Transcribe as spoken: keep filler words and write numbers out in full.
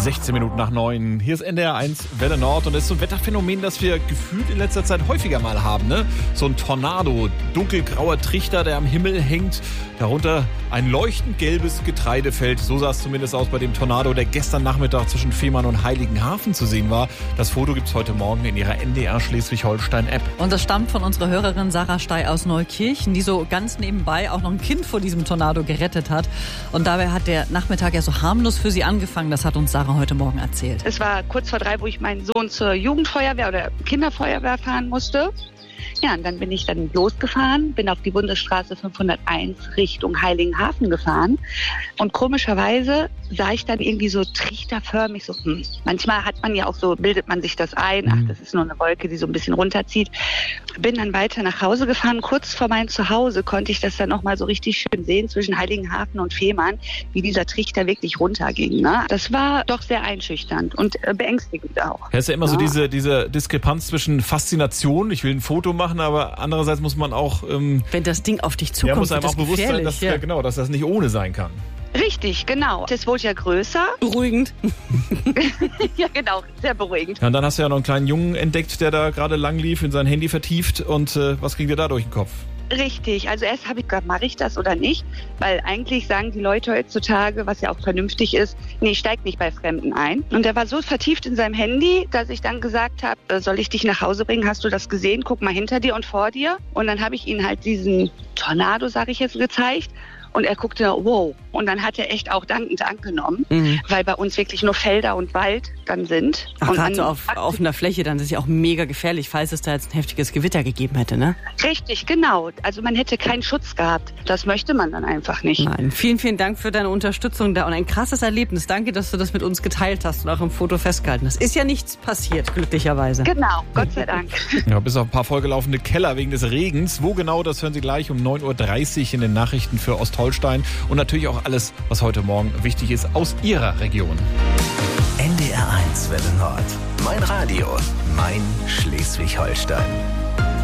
sechzehn Minuten nach neun. Hier ist N D R eins Welle Nord und das ist so ein Wetterphänomen, das wir gefühlt in letzter Zeit häufiger mal haben. Ne? So ein Tornado, dunkelgrauer Trichter, der am Himmel hängt. Darunter ein leuchtend gelbes Getreidefeld. So sah es zumindest aus bei dem Tornado, der gestern Nachmittag zwischen Fehmarn und Heiligenhafen zu sehen war. Das Foto gibt es heute Morgen in ihrer N D R Schleswig-Holstein-App. Und das stammt von unserer Hörerin Sarah Stey aus Neukirchen, die so ganz nebenbei auch noch ein Kind vor diesem Tornado gerettet hat. Und dabei hat der Nachmittag ja so harmlos für sie angefangen. Das hat uns Sarah heute Morgen erzählt. Es war kurz vor drei, wo ich meinen Sohn zur Jugendfeuerwehr oder Kinderfeuerwehr fahren musste. Ja, und dann bin ich dann losgefahren, bin auf die Bundesstraße fünfhunderteins Richtung Heiligenhafen gefahren. Und komischerweise sah ich dann irgendwie so trichterförmig, so, hm. Manchmal hat man ja auch so, bildet man sich das ein, ach, das ist nur eine Wolke, die so ein bisschen runterzieht. Bin dann weiter nach Hause gefahren. Kurz vor meinem Zuhause konnte ich das dann nochmal so richtig schön sehen zwischen Heiligenhafen und Fehmarn, wie dieser Trichter wirklich runterging. Ne? Das war doch sehr einschüchternd und äh, beängstigend auch. Ja, ist ja immer ja. so diese, diese Diskrepanz zwischen Faszination, ich will ein Foto machen, aber andererseits muss man auch... Ähm, Wenn das Ding auf dich zukommt, ja, muss einem wird auch das bewusst sein, dass, ja. ja, genau, dass das nicht ohne sein kann. Richtig, genau. Das wurde ja größer. Beruhigend. Ja, genau, sehr beruhigend. Ja, und dann hast du ja noch einen kleinen Jungen entdeckt, der da gerade lang lief, in sein Handy vertieft. Und äh, was ging dir da durch den Kopf? Richtig, also erst habe ich gedacht, mache ich das oder nicht? Weil eigentlich sagen die Leute heutzutage, was ja auch vernünftig ist, nee, steig nicht bei Fremden ein. Und er war so vertieft in seinem Handy, dass ich dann gesagt habe, soll ich dich nach Hause bringen? Hast du das gesehen? Guck mal hinter dir und vor dir. Und dann habe ich ihm halt diesen Tornado, sage ich jetzt, gezeigt. Und er guckte, wow. Und dann hat er echt auch dankend angenommen, mhm. weil bei uns wirklich nur Felder und Wald dann sind. Ach, gerade so auf offener Fläche, dann ist es ja auch mega gefährlich, falls es da jetzt ein heftiges Gewitter gegeben hätte, ne? Richtig, genau. Also man hätte keinen Schutz gehabt. Das möchte man dann einfach nicht. Nein, vielen, vielen Dank für deine Unterstützung da und ein krasses Erlebnis. Danke, dass du das mit uns geteilt hast und auch im Foto festgehalten hast. Ist ja nichts passiert, glücklicherweise. Genau, Gott sei Dank. Ja, bis auf ein paar vollgelaufene Keller wegen des Regens. Wo genau, das hören Sie gleich um neun Uhr dreißig in den Nachrichten für Ostholstein. Und natürlich auch alles, was heute Morgen wichtig ist aus Ihrer Region. N D R eins Welle Nord. Mein Radio, mein Schleswig-Holstein.